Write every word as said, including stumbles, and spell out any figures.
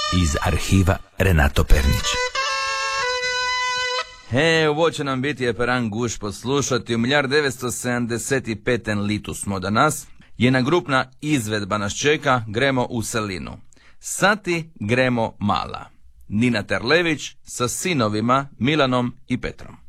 iz arhiva Renato Pernić. He, ovo će nam biti eperan guš poslušati. U milijar devetsto sedamdeset pet. litu smo danas. Jedna grupna izvedba nas čeka, gremo u Selinu. Sati gremo mala. Nina Terlević sa sinovima Milanom i Petrom.